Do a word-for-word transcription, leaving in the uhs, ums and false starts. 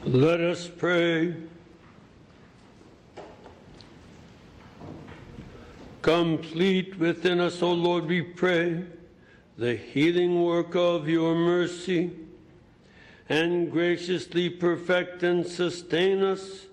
Let us pray. Complete within us, O Lord, we pray, the healing work of your mercy, and graciously perfect and sustain us